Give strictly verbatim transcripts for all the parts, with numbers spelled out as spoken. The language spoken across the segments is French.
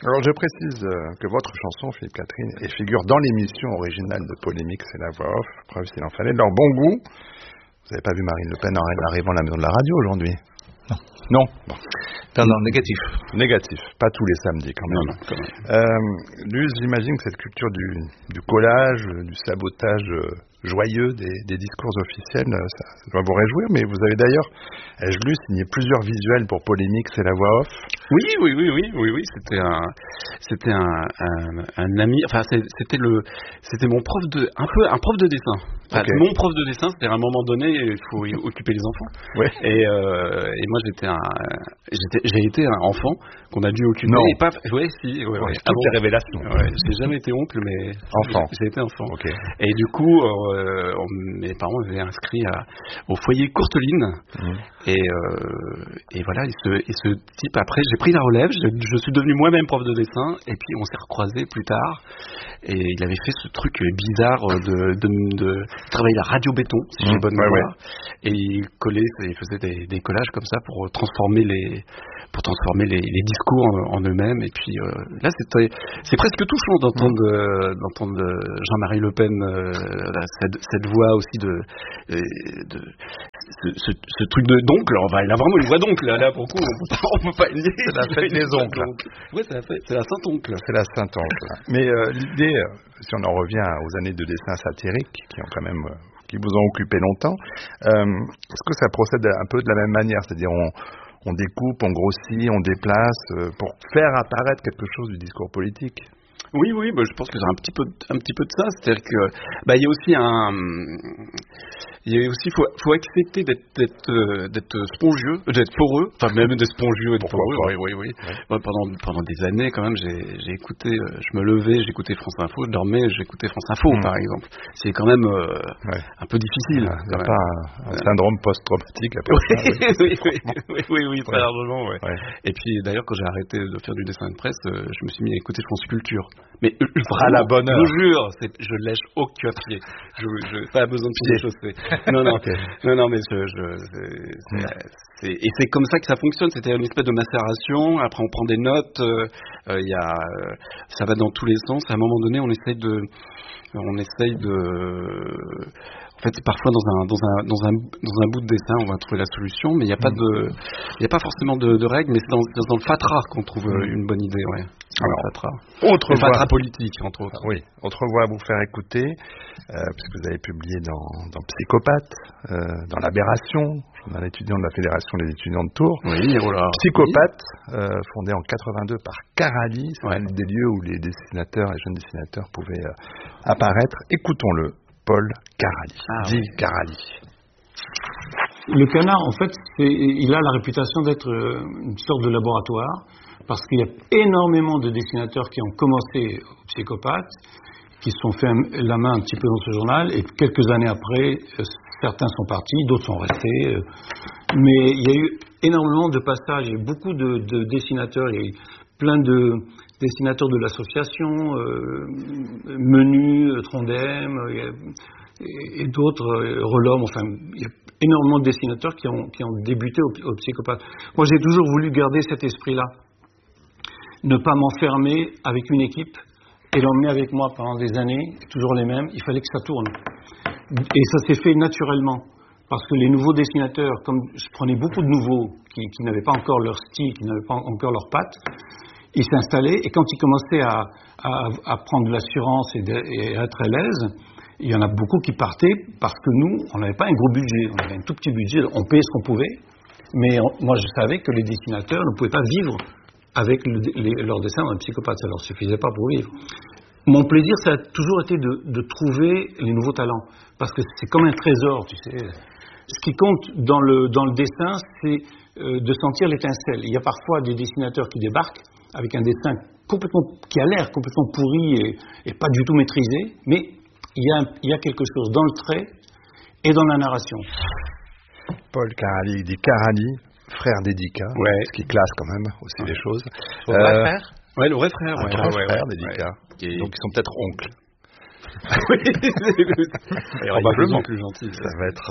Alors je précise euh, que votre chanson, Philippe Catherine, et figure dans l'émission originale de Polémique, c'est la voix off, preuve s'il en fallait, de leur bon goût. Vous n'avez pas vu Marine Le Pen en arrivant à la maison de la radio aujourd'hui? Non. Non bon. Non, non, négatif. Négatif, pas tous les samedis quand même. Non, non, quand même. Euh, Luz, j'imagine que cette culture du, du collage, du sabotage euh, joyeux des, des discours officiels, ça, ça doit vous réjouir, mais vous avez d'ailleurs, ai-je lu, signé plusieurs visuels pour Polémique, c'est la voix off. Oui, oui, oui, oui, oui, oui, c'était un, c'était un, un, un ami, enfin c'était le, c'était mon prof de, un peu un prof de dessin. Enfin, okay. Mon prof de dessin, c'était à un moment donné, il faut occuper les enfants. Oui. Et, euh, et moi j'étais un, j'étais, j'ai été un enfant qu'on a dû occuper. Non. Et pas, ouais, si, ouais, ouais. Toutes les révélations. Ouais, j'ai jamais été oncle, mais enfant. J'ai, j'ai été enfant. Okay. Et du coup, euh, on, mes parents m'avaient inscrit à, au foyer Courteline. Mmh. Et, euh, et voilà, et ce, et ce type, après, j'ai pris la relève, je, je suis devenu moi-même prof de dessin, et puis on s'est recroisés plus tard, et il avait fait ce truc bizarre de, de, de travailler la radio béton, si mmh, j'ai bonne mémoire, ouais, ouais. Et il collait, il faisait des, des collages comme ça pour transformer les, pour transformer les, les discours en, en eux-mêmes, et puis euh, là, c'était, c'est presque touchant d'entendre, mmh. euh, d'entendre Jean-Marie Le Pen, euh, là, cette, cette voix aussi de, de, de ce, ce, ce truc de d'oncle, enfin, il a vraiment une voix d'oncle, là, là pour le coup, on peut pas, on peut pas le nier. C'est la fête des oncles. Ouais, c'est la fête, c'est la Saint-Oncle. C'est la Saint-Oncle. Mais euh, l'idée, euh, si on en revient aux années de dessin satirique, qui ont quand même, euh, qui vous ont occupé longtemps, euh, est-ce que ça procède un peu de la même manière, c'est-à-dire on, on découpe, on grossit, on déplace, euh, pour faire apparaître quelque chose du discours politique? Oui, oui, bah, je pense que c'est un petit peu, un petit peu de ça. C'est-à-dire que, bah, il y a aussi un, il y a aussi, faut, faut accepter d'être, d'être, d'être spongieux, d'être poreux, enfin même d'être spongieux et d'être poreux. Oui, oui, oui. Ouais. Bah, pendant, pendant des années, quand même, j'ai, j'ai écouté, je me levais, j'écoutais France Info, je dormais, j'écoutais France Info, mmh. par exemple. C'est quand même euh, ouais. un peu difficile. Il n'y a pas un, un syndrome post-traumatique après oui, ça. Oui, oui, oui, oui, oui, très ouais. largement. Ouais. Ouais. Et puis, d'ailleurs, quand j'ai arrêté de faire du dessin de presse, euh, je me suis mis à écouter France Culture. Mais euh, à la bonne heure. Je vous jure, c'est, je lèche aucun pied. Je, je, pas besoin de pieds chaussés. Non, non, okay. non, non, mais je, je c'est, c'est, c'est, et c'est comme ça que ça fonctionne. C'était une espèce de macération. Après, on prend des notes. Il euh, y a, euh, ça va dans tous les sens. À un moment donné, on essaye de, on essaye de. En fait, parfois dans un dans un dans un dans un bout de dessin, on va trouver la solution, mais il n'y a pas de il y a pas forcément de, de règles, mais c'est dans, dans le fatras qu'on trouve une bonne idée, ouais. Alors, fatras. Autre le voix, fatras politique, entre autres. Oui, autre voix à vous faire écouter, euh, puisque vous avez publié dans, dans Psychopathe, euh, dans l'Aberration, journal étudiant de la Fédération des étudiants de Tours. Oui, voilà. Psychopathe, oui. euh, fondé en quatre-vingt-deux par Carali, c'est ouais. un des lieux où les dessinateurs, les jeunes dessinateurs pouvaient euh, apparaître. Écoutons-le. Paul Carali. Ah, dit oui. Carali. Le Canard, en fait, c'est, il a la réputation d'être une sorte de laboratoire parce qu'il y a énormément de dessinateurs qui ont commencé au Psychopathe, qui se sont fait la main un petit peu dans ce journal, et quelques années après, certains sont partis, d'autres sont restés. Mais il y a eu énormément de passages, il y a eu beaucoup de, de dessinateurs, il y a eu plein de dessinateurs de l'association, euh, Menu, Trondheim, euh, et, et d'autres, euh, Relhomme, enfin, il y a énormément de dessinateurs qui ont, qui ont débuté au, au Psychopathe. Moi, j'ai toujours voulu garder cet esprit-là. Ne pas m'enfermer avec une équipe et l'emmener avec moi pendant des années, toujours les mêmes, il fallait que ça tourne. Et ça s'est fait naturellement. Parce que les nouveaux dessinateurs, comme je prenais beaucoup de nouveaux qui, qui n'avaient pas encore leur style, qui n'avaient pas encore leurs pattes, ils s'installaient, et quand ils commençaient à, à, à prendre de l'assurance et, de, et à être à l'aise, il y en a beaucoup qui partaient parce que nous, on n'avait pas un gros budget, on avait un tout petit budget, on payait ce qu'on pouvait, mais on, moi je savais que les dessinateurs ne pouvaient pas vivre avec le, les, leur dessin dans un Psychopathe, ça ne leur suffisait pas pour vivre. Mon plaisir, ça a toujours été de, de trouver les nouveaux talents, parce que c'est comme un trésor, tu sais. Ce qui compte dans le, dans le dessin, c'est euh, de sentir l'étincelle. Il y a parfois des dessinateurs qui débarquent avec un dessin complètement, qui a l'air complètement pourri et, et pas du tout maîtrisé, mais il y, a, il y a quelque chose dans le trait et dans la narration. Paul Carali dit Carali, frère d'Edica, ouais. Ce qui classe quand même aussi ouais. les choses. Le vrai euh, frère Ouais, le vrai frère. Un ouais, grand ouais, frère ouais, d'Edica. Ouais. Donc ils sont peut-être oncles. Oui, probablement plus gentil. Ça va être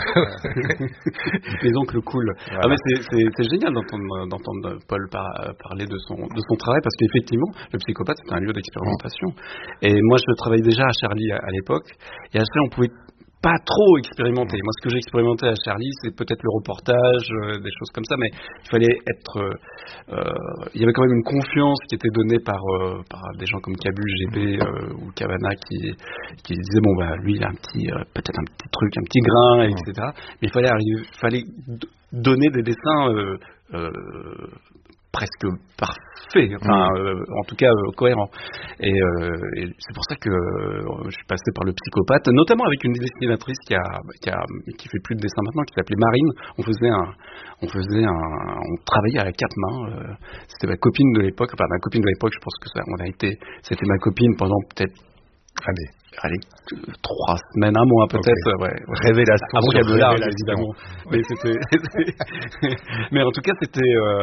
les oncles cool. Voilà. Ah mais c'est, c'est, c'est génial d'entendre, d'entendre Paul par, parler de son de son travail parce qu'effectivement le psychopathe c'est un lieu d'expérimentation. Et moi je travaillais déjà à Charlie à, à l'époque et à ce on pouvait pas trop expérimenté. Moi, ce que j'ai expérimenté à Charlie, c'est peut-être le reportage, euh, des choses comme ça, mais il fallait être... Euh, euh, il y avait quand même une confiance qui était donnée par, euh, par des gens comme Cabu, G P euh, ou Cavana qui, qui disaient, bon, bah, lui, il a un petit, euh, peut-être un petit truc, un petit grain, et cetera. Mais il fallait arriver, fallait donner des dessins... Euh, euh, presque parfait, enfin, mmh. euh, en tout cas euh, cohérent. Et, euh, et c'est pour ça que euh, je suis passé par le psychopathe, notamment avec une dessinatrice qui a, qui a, qui fait plus de dessins maintenant, qui s'appelait Marine. On faisait un, on faisait un, on travaillait à quatre mains. Euh, c'était ma copine de l'époque, enfin ma copine de l'époque. Je pense que ça, on a été, c'était ma copine pendant peut-être. Allez. Allez, trois semaines, un mois peut-être, okay. ouais. Révélation. Avant qu'il y ait de l'art, évidemment. Mais c'était, mais en tout cas, c'était,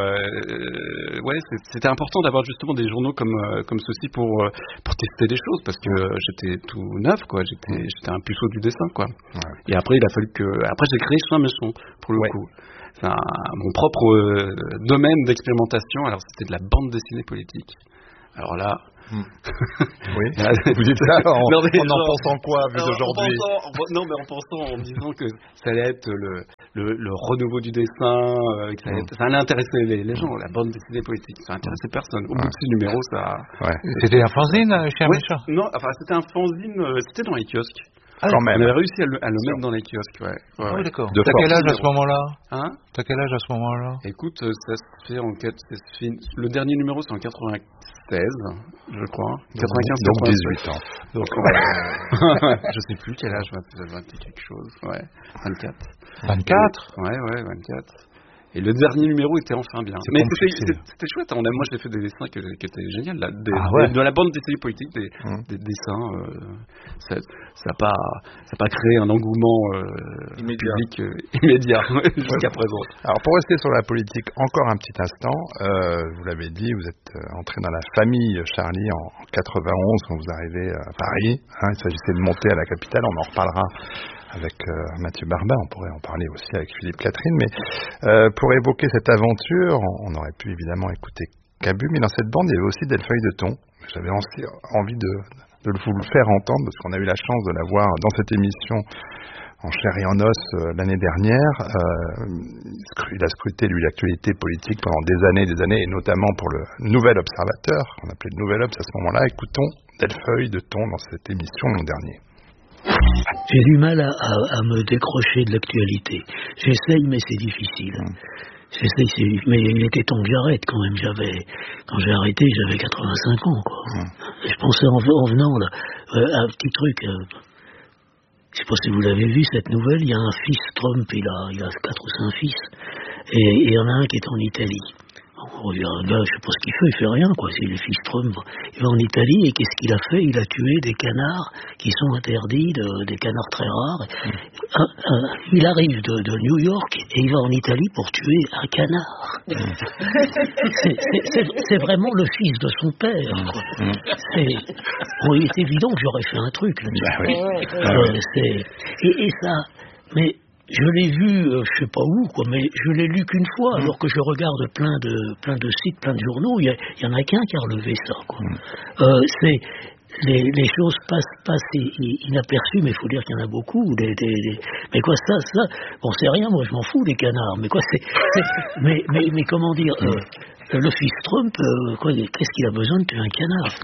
euh, ouais, c'était important d'avoir justement des journaux comme comme ceci pour pour tester des choses parce que j'étais tout neuf, quoi. J'étais mm. j'étais un puceau du dessin, quoi. Ouais. Et après, il a fallu que, après, j'ai créé Soin Méchant pour le ouais. coup. C'est un, mon propre euh, domaine d'expérimentation. Alors, c'était de la bande dessinée politique. Alors là. Hmm. Oui. Vous dites ça en, non, en en pensant quoi vu d'aujourd'hui? Non, mais en pensant, en me disant que ça allait être le, le, le renouveau du dessin, euh, que ça, allait être, ça allait intéresser les, les gens. La bande dessinée politique, ça intéressait personne. Au ouais. bout de six numéros, ça. Ouais. C'était un fanzine chez oui, Méchant? Non, enfin c'était un fanzine, euh, c'était dans les kiosques. Ah, quand même. On avait réussi à le, à le mettre dans les kiosques, ouais. ouais, ah, ouais. d'accord. T'as quel âge à ce moment-là? Hein? T'as quel âge à ce moment-là? Écoute, ça se fait en quatre, ça se fait, le dernier numéro c'est en quatre-vingt-seize, je crois. quatre-vingt-quinze, donc dix-huit ans. Donc, ouais. Je sais plus quel âge, vingt quelque chose, ouais. vingt-quatre. vingt-quatre? Ouais, ouais, vingt-quatre. Et le dernier numéro était enfin bien. C'est mais c'était, c'était chouette. On a, moi, j'ai fait des dessins qui, qui étaient géniaux. Là, des, ah ouais. des, de la bande dessinée politique, des, mmh. des dessins. Euh, ça n'a pas, ça pas créé un engouement euh, immédiat. public euh, immédiat jusqu'à présent. Alors, pour rester sur la politique encore un petit instant, euh, vous l'avez dit, vous êtes entré dans la famille Charlie en quatre-vingt-onze quand vous arrivez à Paris. Hein, il s'agissait de monter à la capitale. On en reparlera avec euh, Mathieu Barba, on pourrait en parler aussi avec Philippe Catherine, mais euh, pour évoquer cette aventure, on, on aurait pu évidemment écouter Cabu, mais dans cette bande, il y avait aussi Delfeuille de Thon. J'avais aussi envie de, de vous le faire entendre, parce qu'on a eu la chance de la voir dans cette émission en chair et en os euh, l'année dernière. Euh, il a scruté, lui, l'actualité politique pendant des années et des années, et notamment pour le Nouvel Observateur, qu'on appelait le Nouvel Obs à ce moment-là. Écoutons Delfeuille de Thon dans cette émission l'an dernier. J'ai du mal à, à, à me décrocher de l'actualité. J'essaye, mais c'est difficile. Mmh. J'essaye, c'est... mais il était temps que j'arrête quand même. J'avais, quand j'ai arrêté, j'avais quatre-vingt-cinq ans, quoi. Mmh. Je pensais en, en venant là, euh, un petit truc. Euh, je sais pas si vous l'avez vu cette nouvelle. Il y a un fils Trump, il a, il a quatre ou cinq fils, et, et il y en a un qui est en Italie. Oh, il y a un gars, je sais pas ce qu'il fait, il fait rien, quoi. C'est le fils Trump. Il va en Italie et qu'est-ce qu'il a fait? Il a tué des canards qui sont interdits, de, des canards très rares. Mmh. Un, un, il arrive de, de New York et il va en Italie pour tuer un canard. Mmh. c'est, c'est, c'est, c'est vraiment le fils de son père, quoi. Mmh. C'est, bon, il est évident que j'aurais fait un truc là-dessus. Bah oui. euh, c'est, et, et ça, mais je l'ai vu, euh, je sais pas où, quoi, mais je l'ai lu qu'une fois, mmh. alors que je regarde plein de, plein de sites, plein de journaux, il y, y en a qu'un qui a relevé ça, quoi. Mmh. Euh, c'est, les, les choses passent, passent inaperçues, mais il faut dire qu'il y en a beaucoup. Des, des, des, mais quoi, ça, ça, bon, c'est rien, moi, je m'en fous des canards, mais quoi, c'est, c'est mais, mais, mais comment dire, euh, le fils Trump, euh, quoi, qu'est-ce qu'il a besoin de tuer un canard?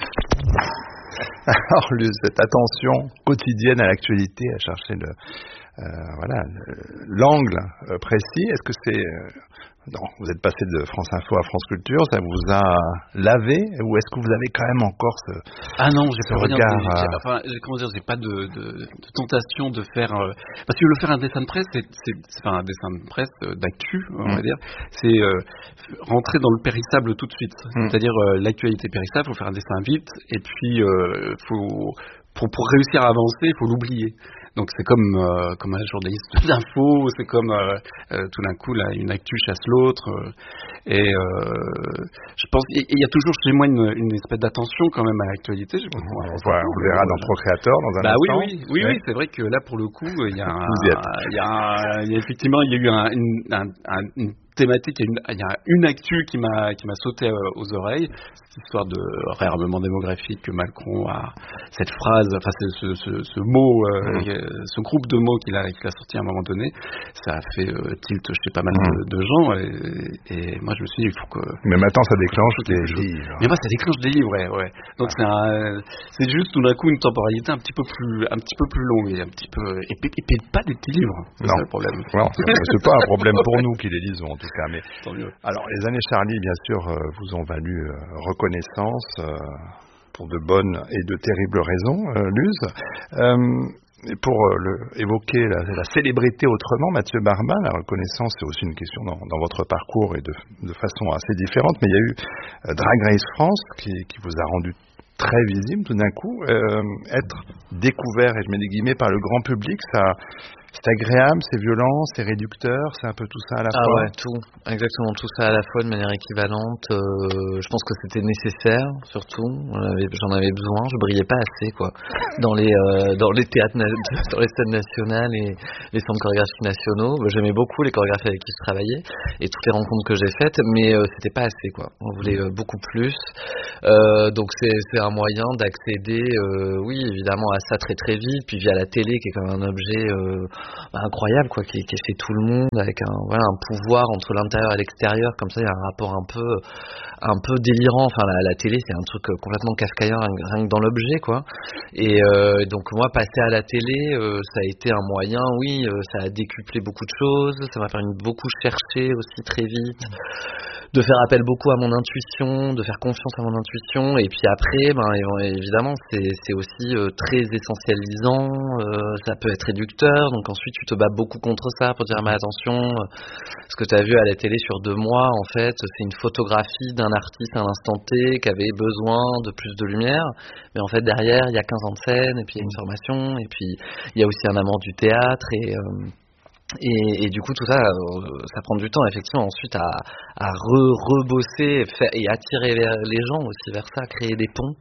Alors, lui, cette attention quotidienne à l'actualité, à chercher le, euh, voilà, le, l'angle euh, précis, est-ce que c'est... Euh, non, vous êtes passé de France Info à France Culture, ça vous a lavé, ou est-ce que vous avez quand même encore ce Ah non, j'ai ce pas regard rien. à... J'ai, enfin, comment dire, j'ai pas de, de, de tentation de faire. Euh, parce que le faire un dessin de presse, c'est, c'est, c'est enfin, un dessin de presse euh, d'actu, on mmh. va dire. C'est euh, rentrer dans le périssable tout de suite. Mmh. C'est-à-dire euh, l'actualité périssable, faut faire un dessin vite, et puis euh, faut pour, pour réussir à avancer, il faut l'oublier. Donc c'est comme euh, comme un journaliste d'info, c'est comme euh, euh, tout d'un coup là une actu chasse l'autre euh, et euh, je pense il y, y a toujours chez moi une, une espèce d'attention quand même à l'actualité. Je pense, on, voit, on verra dans Procréateur dans un bah instant. oui oui oui, oui c'est vrai que là pour le coup il y a un, il y a un, il y a effectivement il y a eu un, une, un, un, une thématique, il y a une, il y a une actu qui m'a qui m'a sauté aux oreilles, cette histoire de réarmement démographique que Macron a, cette phrase, enfin ce, ce, ce mot, euh, mmh. ce groupe de mots qu'il a, qu'il a sorti à un moment donné, ça a fait euh, tilt chez pas mal mmh. de, de gens et, et moi je me suis dit il faut que. Mais maintenant ça déclenche des livres. Mais moi ça déclenche des livres, ouais, ouais. Donc ah. c'est un, c'est juste tout d'un coup une temporalité un petit peu plus, un petit peu plus longue et un petit peu et, et, et pas des petits livres. C'est non. ça le problème. Non, c'est pas un problème pour nous qui les lisons en tout cas. Mais alors les années Charlie, bien sûr, euh, vous ont valu euh, reconnaissance euh, pour de bonnes et de terribles raisons, euh, Luz. Euh, pour euh, le, évoquer la, la célébrité autrement, Mathieu Barma, la reconnaissance c'est aussi une question dans, dans votre parcours et de, de façon assez différente. Mais il y a eu euh, Drag Race France qui, qui vous a rendu très visible tout d'un coup. Euh, être découvert, et je mets des guillemets, par le grand public, ça. C'est agréable, c'est violent, c'est réducteur, c'est un peu tout ça à la ah fois. Ah ouais, tout, exactement tout ça à la fois de manière équivalente. Euh, je pense que c'était nécessaire, surtout. J'en avais, j'en avais besoin. Je brillais pas assez, quoi, dans les euh, dans les théâtres, dans les scènes nationales et les centres chorégraphiques nationaux. J'aimais beaucoup les chorégraphes avec qui je travaillais et toutes les rencontres que j'ai faites, mais euh, c'était pas assez, quoi. On voulait euh, beaucoup plus. Euh, donc c'est c'est un moyen d'accéder, euh, oui, évidemment, à ça très très vite, puis via la télé, qui est quand même un objet euh, incroyable, quoi, qui, qui est chez tout le monde, avec un, voilà, un pouvoir entre l'intérieur et l'extérieur, comme ça il y a un rapport un peu un peu délirant. Enfin la, la télé c'est un truc complètement kafkaïen rien que dans l'objet, quoi. Et euh, donc moi passer à la télé euh, ça a été un moyen, oui, euh, ça a décuplé beaucoup de choses, ça m'a permis de beaucoup chercher aussi très vite, de faire appel beaucoup à mon intuition, de faire confiance à mon intuition, et puis après ben évidemment c'est, c'est aussi euh, très essentialisant, euh, ça peut être réducteur, donc ensuite tu te bats beaucoup contre ça pour dire mais attention, ce que tu as vu à la télé sur deux mois en fait c'est une photographie d'un artiste à l'instant T qui avait besoin de plus de lumière, mais en fait derrière il y a quinze ans de scène et puis il y a une formation et puis il y a aussi un amour du théâtre et euh, Et, et du coup tout ça euh, ça prend du temps effectivement ensuite à, à re, rebosser faire, et attirer les, les gens aussi vers ça, créer des ponts.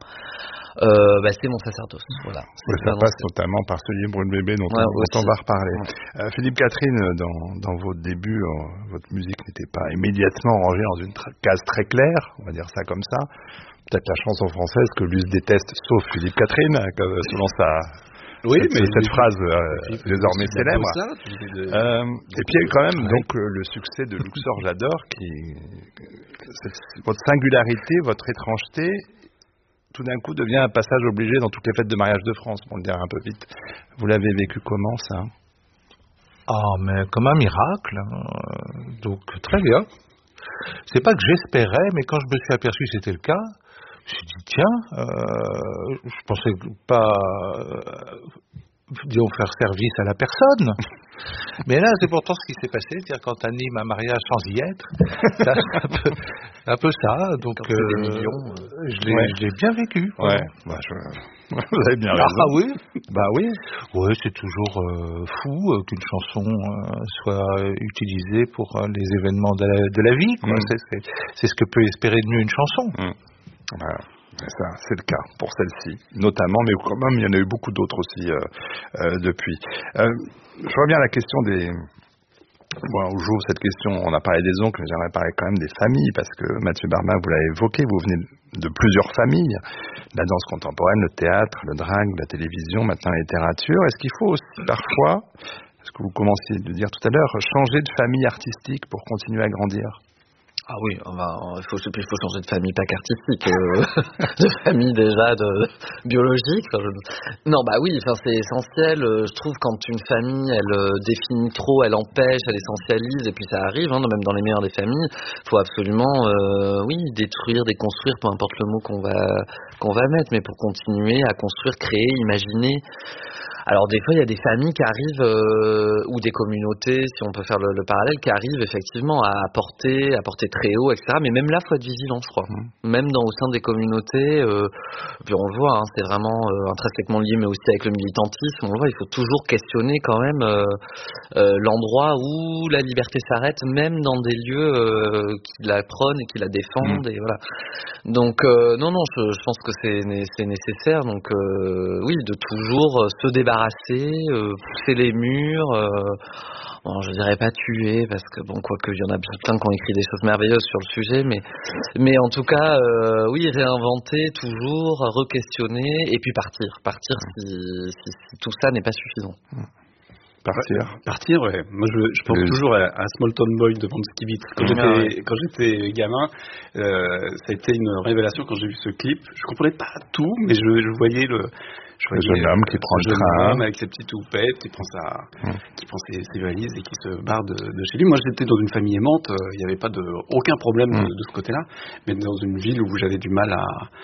Euh, bah, c'est mon sacerdoce, voilà. Oui, ça passe notamment par ce livre Le bébé dont, ouais, on, dont on va reparler. Ouais. Euh, Philippe Catherine, dans, dans vos débuts, euh, votre musique n'était pas immédiatement rangée dans une tra- case très claire, on va dire ça comme ça. Peut-être la chanson française que Luz déteste, sauf Philippe Catherine, selon sa... Oui, cette, mais cette phrase euh, désormais célèbre. Ça, de... euh, et puis il y a eu quand même ouais. donc le, le succès de Luxor J'adore, qui cette, votre singularité, votre étrangeté, tout d'un coup devient un passage obligé dans toutes les fêtes de mariage de France, pour le dire un peu vite. Vous l'avez vécu comment ça? Ah, mais comme un miracle. Donc très bien. C'est pas que j'espérais, mais quand je me suis aperçu que c'était le cas. Je me suis dit, tiens, euh, je pensais pas, euh, disons, faire service à la personne. Mais là, c'est pourtant ce qui s'est passé. C'est-à-dire, quand tu animes un mariage sans y être, c'est un peu, un peu ça. Donc, euh, des millions, euh, je, l'ai, ouais. je l'ai bien vécu. Ouais. Bah, je... Vous avez bien raison. Ah oui. Bah oui. Oui, c'est toujours euh, fou euh, qu'une chanson euh, soit utilisée pour euh, les événements de la, de la vie, quoi. Mm. C'est, c'est, c'est ce que peut espérer de mieux une chanson. Mm. Voilà. Ça, c'est le cas pour celle-ci, notamment, mais quand même, il y en a eu beaucoup d'autres aussi euh, euh, depuis. Euh, je reviens à la question des... Bon, on joue cette question, on a parlé des oncles, mais j'aimerais parler quand même des familles, parce que Mathieu Barma, vous l'avez évoqué, vous venez de plusieurs familles, la danse contemporaine, le théâtre, le drag, la télévision, maintenant la littérature. Est-ce qu'il faut aussi parfois, ce que vous commenciez de dire tout à l'heure, changer de famille artistique pour continuer à grandir ? Ah oui, il faut, il faut changer de famille, pas qu'artistique, euh, de famille déjà de, biologique. Enfin, je... Non, bah oui, enfin, c'est essentiel. Je trouve quand une famille, elle définit trop, elle empêche, elle essentialise, et puis ça arrive, hein, même dans les meilleures des familles, il faut absolument, euh, oui, détruire, déconstruire, peu importe le mot qu'on va qu'on va mettre, mais pour continuer à construire, créer, imaginer. Alors des fois il y a des familles qui arrivent euh, ou des communautés, si on peut faire le, le parallèle, qui arrivent effectivement à apporter, à porter très haut, et cetera. Mais même là, faut être vigilant, je crois. Mmh. Même dans au sein des communautés, euh, puis on le voit, hein, c'est vraiment euh, intrinsèquement lié, mais aussi avec le militantisme. On le voit, il faut toujours questionner quand même euh, euh, l'endroit où la liberté s'arrête, même dans des lieux euh, qui la prônent et qui la défendent. Mmh. Et voilà. Donc euh, non, non, je, je pense que c'est, c'est nécessaire. Donc euh, oui, de toujours se débarrasser, euh, pousser les murs. Euh, bon, je dirais pas tuer parce que bon, quoique il y en a plein qui ont écrit des choses merveilleuses sur le sujet, mais mais en tout cas, euh, oui, réinventer toujours, re-questionner et puis partir, partir si, si, si tout ça n'est pas suffisant. Partir. Partir, ouais. Moi, je, je pense le... toujours à, à Small Town Boy de Banskivitz. Quand j'étais, ah, ouais. quand j'étais gamin, euh, ça a été une révélation quand j'ai vu ce clip. Je comprenais pas tout, mais je, je voyais le, je voyais le jeune homme qui prend le train, homme avec ses petites houpettes, qui prend sa, hum. qui prend ses, ses valises et qui se barre de, de chez lui. Moi, j'étais dans une famille aimante. Il euh, n'y avait pas de, aucun problème hum. de, de ce côté-là, mais dans une ville où j'avais du mal à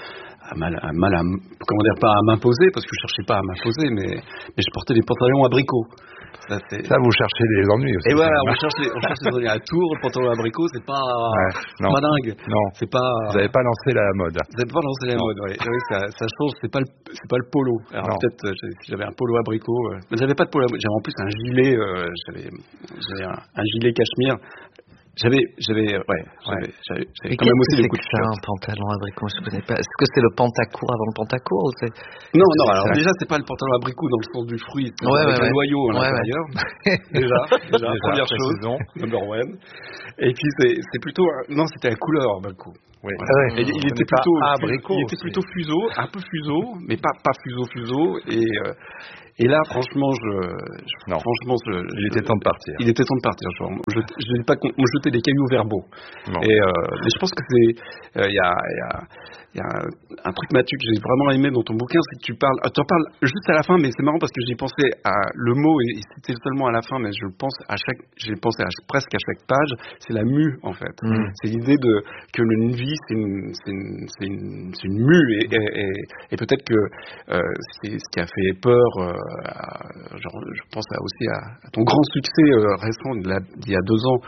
À mal, à mal à, comment dire, pas à m'imposer, parce que je cherchais pas à m'imposer, mais, mais je portais des pantalons abricots. Ça, c'est... ça, vous cherchez les ennuis aussi. Et voilà, on cherche les, on cherche les ennuis à Tours, le pantalon abricot, c'est pas, ouais, non. pas dingue. Non. C'est pas. Vous n'avez pas lancé la mode. Vous n'avez pas lancé la non. mode, ouais. Oui, ça, ça change, c'est pas le, c'est pas le polo. Alors non. peut-être, si j'avais un polo abricot, euh, mais j'avais pas de polo, j'avais en plus un gilet, euh, j'avais, j'avais un, un gilet cachemire. J'avais, j'avais, ouais, j'avais, ouais. j'avais, j'avais quand même aussi des coups de cœur. Un pantalon abricot, je connais pas. Est-ce que c'est le pantacourt avant le pantacourt ou c'est... Non, non, alors déjà, c'est pas le pantalon abricot dans le sens du fruit, c'est ouais, avec ouais, un ouais. noyau à ouais, l'intérieur. Ouais. déjà, déjà, déjà, première chose, number one. Et puis, c'est, c'est plutôt, non, c'était la couleur, abricot. Oui. Ah ouais. Et il était plutôt, abricot, il était plutôt fuseau, un peu fuseau, mais pas, pas fuseau, fuseau, et, euh, Et là, franchement, je, je non. franchement, je, il était temps de partir. Il était temps de partir. Je, je n'ai pas me jeter des cailloux verbaux. Non. Et euh, mais je pense que c'est, il euh, y a, il y a, il y a un, un truc, Mathieu, que j'ai vraiment aimé dans ton bouquin, c'est que tu parles, tu en parles juste à la fin, mais c'est marrant parce que j'ai pensé à le mot et c'était seulement à la fin, mais je pense à chaque, j'ai pensé à presque à chaque page, c'est la mue en fait. Mm. C'est l'idée de que une vie, c'est une, c'est une, c'est une, c'est une mue et, et, et, et peut-être que euh, c'est ce qui a fait peur. Euh, À, genre, je pense à aussi à, à ton grand succès euh, récent d'il y a deux ans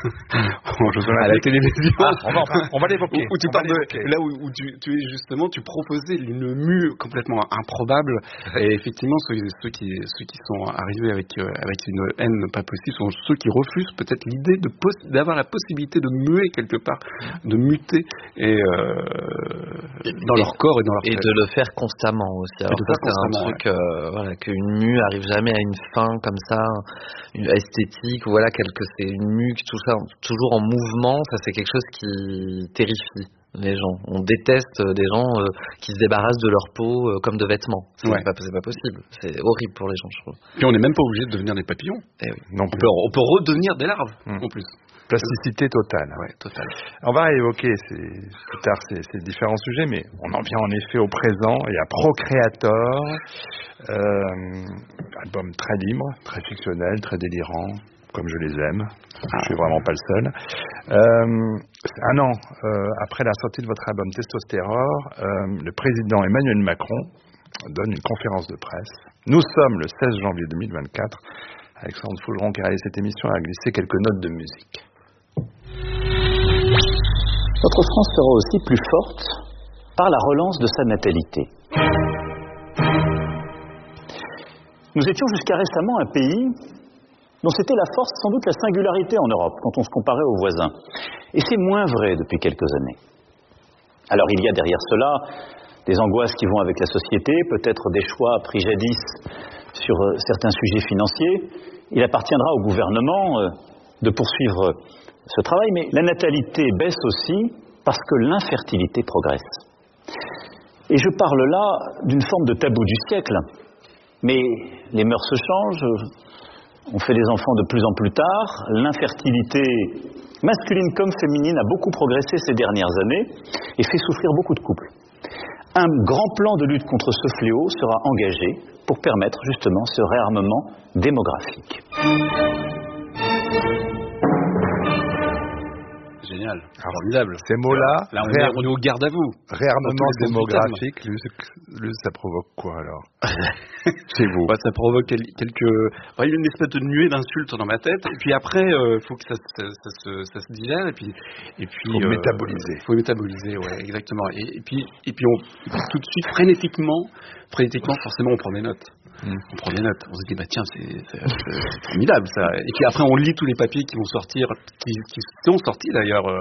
à la télévision. Ah, on, va, on va l'évoquer. Où, où tu parles de, là où, où tu, tu es justement, tu proposais une mue complètement improbable. Et effectivement, ceux, ceux, qui, ceux qui sont arrivés avec, euh, avec une haine pas possible sont ceux qui refusent peut-être l'idée de poss- d'avoir la possibilité de muer quelque part, de muter et, euh, dans et, leur corps et dans leur et tête. de le faire constamment aussi. Alors ça, c'est un truc, ouais. euh, voilà, qu'une mue arrive jamais à une fin comme ça, une esthétique, ou voilà, quelque, c'est une mue, tout ça, toujours en mouvement, ça c'est quelque chose qui terrifie les gens. On déteste des gens euh, qui se débarrassent de leur peau euh, comme de vêtements. C'est, ouais. pas, c'est pas possible. C'est horrible pour les gens, je trouve. Puis on n'est même pas obligé de devenir des papillons. Eh oui. Non, on, peut, on peut redevenir des larves, mmh. en plus. Plasticité totale. Ouais, totale. On va évoquer ces, plus tard ces, ces différents sujets, mais on en vient en effet au présent et à Procreator, euh, album très libre, très fictionnel, très délirant, comme je les aime. Ah. Je suis vraiment pas le seul. Euh, un an euh, après la sortie de votre album Testostérore, euh, le président Emmanuel Macron donne une conférence de presse. Nous sommes le seize janvier deux mille vingt-quatre. Alexandre Fougeron, qui a réalisé cette émission, a glissé quelques notes de musique. Notre France sera aussi plus forte par la relance de sa natalité. Nous étions jusqu'à récemment un pays dont c'était la force, sans doute la singularité en Europe, quand on se comparait aux voisins. Et c'est moins vrai depuis quelques années. Alors il y a derrière cela des angoisses qui vont avec la société, peut-être des choix pris jadis sur certains sujets financiers. Il appartiendra au gouvernement euh, de poursuivre ce travail, mais la natalité baisse aussi parce que l'infertilité progresse. Et je parle là d'une forme de tabou du siècle, mais les mœurs se changent, on fait des enfants de plus en plus tard, l'infertilité masculine comme féminine a beaucoup progressé ces dernières années et fait souffrir beaucoup de couples. Un grand plan de lutte contre ce fléau sera engagé pour permettre justement ce réarmement démographique. Génial, formidable. Ces mots-là, là, on, est, on est au garde à vous. Réarmement démographique, lui, lui, ça provoque quoi alors chez vous? Bah, ça provoque quelques, bah, une espèce de nuée d'insultes dans ma tête. Et puis après, il euh, faut que ça, ça, ça, ça, ça se digère. Et puis, et puis, faut euh, métaboliser. Faut métaboliser, ouais, exactement. Et, et puis, et puis, on, tout de suite, frénétiquement, frénétiquement, forcément, on prend des notes. Mmh. On prend des notes. On se dit, bah tiens, c'est, c'est, c'est formidable ça. Et puis après, on lit tous les papiers qui vont sortir, qui, qui sont sortis d'ailleurs, euh,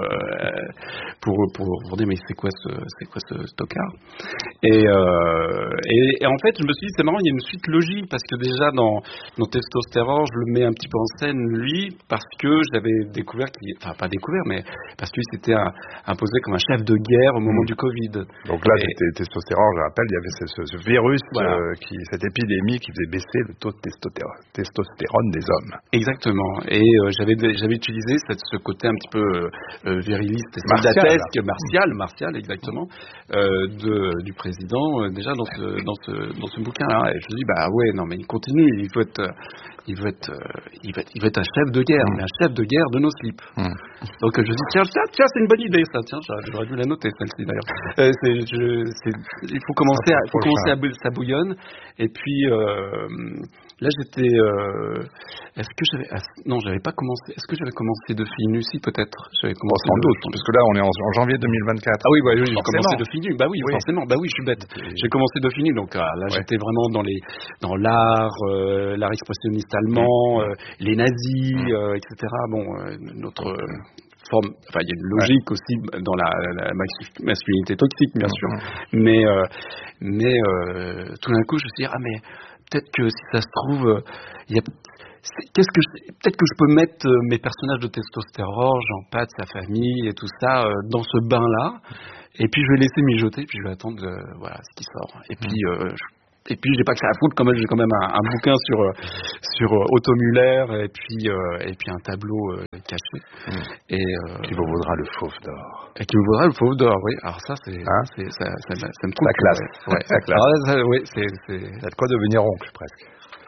pour, pour, pour dire, mais c'est quoi ce, c'est quoi ce stockard et, euh, et, et en fait, je me suis dit, c'est marrant, il y a une suite logique, parce que déjà, dans, dans Testostérone, je le mets un petit peu en scène, lui, parce que j'avais découvert, qu'il, enfin, pas découvert, mais parce que s'était imposé comme un chef de guerre au moment mmh. du Covid. Donc là, et, Testostérone, je rappelle, il y avait ce, ce, ce virus, voilà. euh, qui, cette épidémie qui faisait baisser le taux de testostérone, testostérone des hommes. Exactement. Et euh, j'avais, j'avais utilisé cette, ce côté un petit peu euh, viriliste, soldatesque, martial, martial, exactement, euh, de, du président, euh, déjà dans ce, dans ce, dans ce bouquin-là. Et je me dis, bah ouais, non, mais il continue, il veut être, il veut être, il veut être, il veut être un chef de guerre, mmh. un chef de guerre de nos slips. Mmh. Donc je dis, tiens, tiens, tiens, c'est une bonne idée, ça, tiens, j'aurais dû la noter, celle-ci d'ailleurs. Euh, c'est, je, c'est, il faut commencer, à, il faut commencer à, ça bouillonne. Et puis, euh, là, j'étais, euh, est-ce que j'avais, non, j'avais pas commencé, est-ce que j'avais commencé de Finu, si, peut-être, j'avais commencé. Bon, sans doute, parce que là, on est en, en janvier deux mille vingt-quatre. Ah oui, bah, oui, j'ai commencé de Finu, bah oui, oui, forcément, bah oui, je suis bête. J'ai commencé de Finu, donc, ah, là, ouais. j'étais vraiment dans les, dans l'art, euh, l'art expressionniste allemand, euh, les nazis, euh, et cetera. Bon, euh, notre, euh, forme, enfin, il y a une logique ouais. aussi dans la, la masculinité toxique, bien sûr, mmh. mais, euh, mais euh, tout d'un coup, je me suis dit, ah, mais peut-être que si ça se trouve, il y a, qu'est-ce que je, peut-être que je peux mettre mes personnages de Testostérone, Jean-Pat, sa famille et tout ça, euh, dans ce bain-là, et puis je vais laisser mijoter, puis je vais attendre, euh, voilà, ce qui sort. Et puis, euh, je, et puis j'ai pas que ça à foutre, quand même, j'ai quand même un, un bouquin sur sur euh, Otto Müller et puis euh, et puis un tableau euh, caché mmh. et euh, qui vous vaudra le Fauve d'or. Et qui vous vaudra le Fauve d'or, oui. Alors ça c'est, hein c'est ça, ça, ça, ça me trouve la classe. Ouais, ouais. La classe. Alors, ça, oui, c'est c'est. Il y a de quoi devenir oncle presque.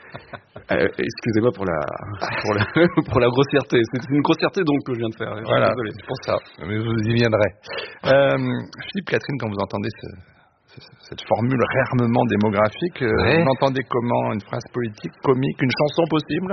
Euh, excusez-moi pour la pour la pour la grossièreté. C'est une grossièreté donc que je viens de faire. Voilà, c'est pour ça. Mais vous y viendrez. Euh, Philippe, Catherine, quand vous entendez ce cette formule réarmement démographique, ouais. Vous entendez comment? Une phrase politique, comique, une chanson possible?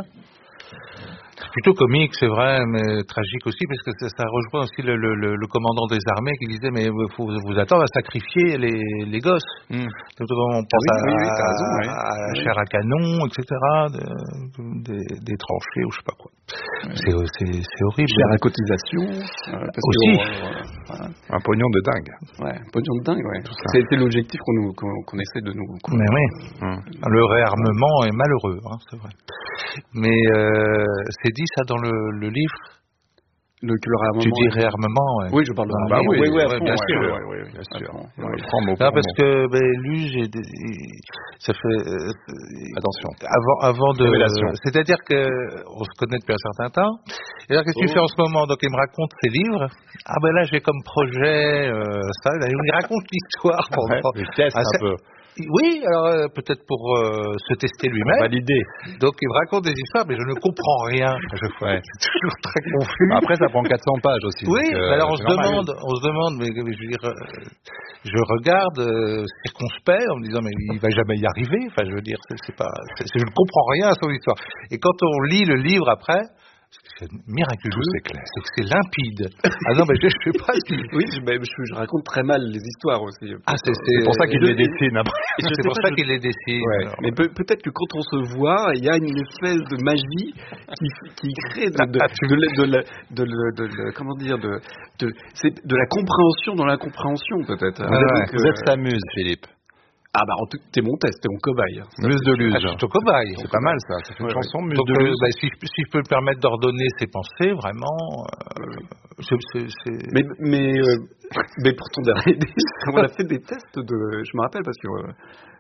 C'est plutôt comique, c'est vrai, mais tragique aussi, parce que ça, ça rejoint aussi le, le, le commandant des armées qui disait, mais il faut vous attendre à sacrifier les, les gosses. Mm. Donc, on pense oui, à, oui, oui, raison, oui. à la oui. chair à canon, et cetera, de, de, des, des tranchées ou je sais pas quoi. Oui. C'est, c'est, c'est horrible. Chair à cotisation. Euh, parce aussi. Que, euh, voilà. Un pognon de dingue. Ouais, un pognon de dingue, ouais. C'est, c'est l'objectif qu'on, nous, qu'on, qu'on essaie de nous... Qu'on... Mais oui. Mm. Le réarmement est malheureux, hein, c'est vrai. Mais euh, c'est dit ça dans le, le livre. Le, le réarmement. Tu dis réarmement, ouais. Oui, je parle de ah, bah, oui, oui, oui, ouais, bien ouais, sûr. Ouais, ouais, ouais, bien sûr. Ouais. Là, parce que ben, lui, j'ai des, ça fait euh, attention. Avant, avant de. Révélation. C'est-à-dire que on se connaît depuis un certain temps. Et alors, qu'est-ce que oh. tu fais en ce moment? Donc, il me raconte ses livres. Ah ben là, j'ai comme projet euh, ça. Il me raconte l'histoire pendant. Ouais, il teste un, un peu. Oui, alors euh, peut-être pour euh, se tester lui-même. Valider. Donc il me raconte des histoires, mais je ne comprends rien à chaque fois. Ouais. C'est toujours très confus. Après, ça prend quatre cents pages aussi. Oui, donc, euh, alors on se normal. demande, on se demande, mais je veux dire, euh, je regarde euh, circonspect en me disant, mais il va jamais y arriver. Enfin, je veux dire, c'est, c'est pas, c'est, c'est, je ne comprends rien à son histoire. Et quand on lit le livre après. C'est miraculeux, c'est clair. C'est que c'est limpide. Ah non, mais je ne sais pas. Oui, je, je, je raconte très mal les histoires aussi. Ah, c'est, c'est, c'est pour ça qu'il les dessine après. C'est, c'est pour ça, ça qu'il les dessine. Ouais. Mais peut, peut-être que quand on se voit, il y a une espèce de magie qui, qui crée de, de, de, de, de, de, de, de, comment dire, de, de, c'est de la compréhension dans l'incompréhension peut-être. Ah, ouais. Vous êtes s'amuse, Philippe. Ah bah t'es mon test, t'es mon cobaye. Muse de Luz. Ah, c'est cobaye. C'est pas mal ça. C'est une ouais, chanson Muse donc, de Luz. Euh, bah, si, si je peux me permettre d'ordonner ses pensées, vraiment. Euh, c'est, c'est, c'est... Mais mais euh, mais pour ton dernier, on a fait des tests de. Je me rappelle parce que. Euh,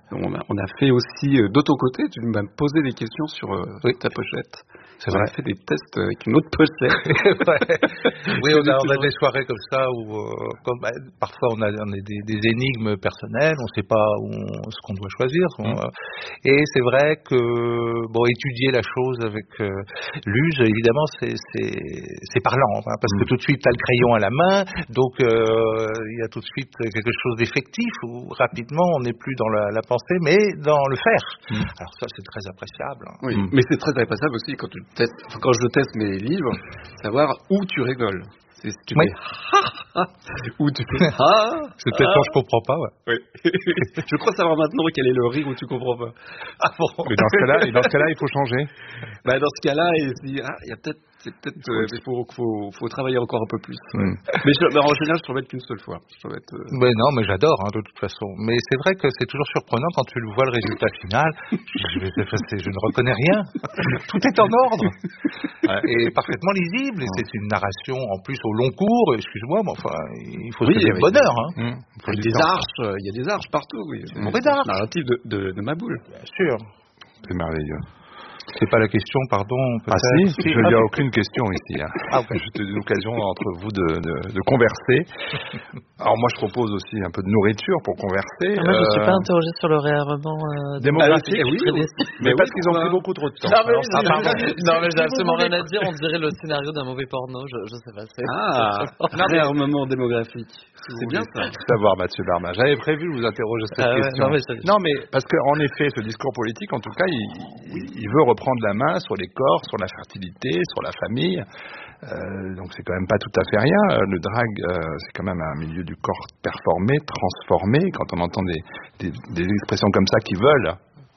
On a, on a fait aussi, euh, de ton côté, tu m'as posé des questions sur euh, oui. ta pochette. C'est on vrai. a fait des tests avec une autre pochette. Ouais. Oui, on a, on a des soirées comme ça où euh, comme, bah, parfois on a, on a des, des énigmes personnelles, on ne sait pas où on, ce qu'on doit choisir. Mmh. On, euh, et c'est vrai que bon, étudier la chose avec euh, l'use, évidemment, c'est, c'est, c'est parlant, hein, parce mmh. que tout de suite, tu as le crayon à la main, donc il euh, y a tout de suite quelque chose d'effectif où rapidement on n'est plus dans la, la pensée, mais dans le faire. Mmh. Alors ça, c'est très appréciable. Hein. Oui, mmh. mais c'est très appréciable aussi quand tu testes, enfin, quand je teste mes livres, savoir où tu rigoles. C'est, tu oui. fais ou tu fais ah, c'est peut-être quand je comprends pas. Ouais. Oui. Je crois savoir maintenant quel est le rire où tu comprends pas. Ah bon. Mais dans ce cas-là, dans ce cas-là, il faut changer. Bah dans ce cas-là, il se dit ah, il y a peut-être, c'est peut-être, il euh, faut, faut, faut travailler encore un peu plus. Mm. Mais je, bah, en général, je te remets qu'une seule fois. Je être, euh... Mais non, mais j'adore hein, de toute façon. Mais c'est vrai que c'est toujours surprenant quand tu vois le résultat final. je, je, je ne reconnais rien. Tout est en ordre ouais. et parfaitement lisible. Et c'est une narration en plus au long cours. Excuse-moi, mais enfin, il faut oui, se donner le bonheur. Hein. Mmh. Il faut il y a des temps. arches, il y a des arches partout. Oui. C'est mauvais d'arches. Narratif de, de, de ma boule. Bien sûr. C'est merveilleux. C'est pas la question, pardon. Ah si, il n'y a aucune question ici. Hein. Ah, okay. J'ai eu l'occasion entre vous de, de, de converser. Alors moi, je propose aussi un peu de nourriture pour converser. Ah, moi, je ne suis pas interrogé sur le réarmement euh, démographique. Ah, oui, oui. Mais, mais parce oui, qu'ils ont pris beaucoup trop de temps. Non, mais, alors, ah, pardon. Non, mais j'ai absolument rien à dire. On dirait le scénario d'un mauvais porno. Je, je sais pas. C'est ah, un réarmement démographique. C'est bien ça. Savoir, Mathieu Barma. J'avais prévu de vous interroger cette ah, question. Ouais, non, mais, non, mais parce qu'en effet, ce discours politique, en tout cas, il, il veut reprendre la main sur les corps, sur la fertilité, sur la famille. Euh, donc c'est quand même pas tout à fait rien. Le drag, euh, c'est quand même un milieu du corps performé, transformé. Quand on entend des, des, des expressions comme ça qui veulent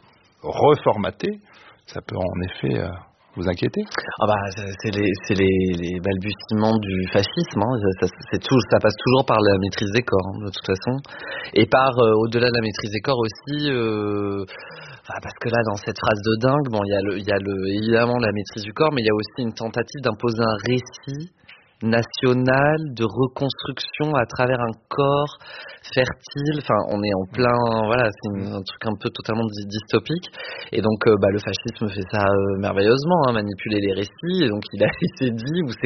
reformater, ça peut en effet... Euh, vous inquiétez ? Ah bah c'est les c'est les, les balbutiements du fascisme. Hein. Ça, c'est tout, ça passe toujours par la maîtrise des corps hein, de toute façon, et par euh, au-delà de la maîtrise des corps aussi. Euh, enfin, parce que là dans cette phrase de dingue, bon il y a le il y a le évidemment la maîtrise du corps, mais il y a aussi une tentative d'imposer un récit national de reconstruction à travers un corps fertile. Enfin, on est en plein, voilà, c'est une, un truc un peu totalement dystopique. Et donc, euh, bah, le fascisme fait ça euh, merveilleusement, hein, manipuler les récits. Et donc, il a, il s'est dit, ou c'est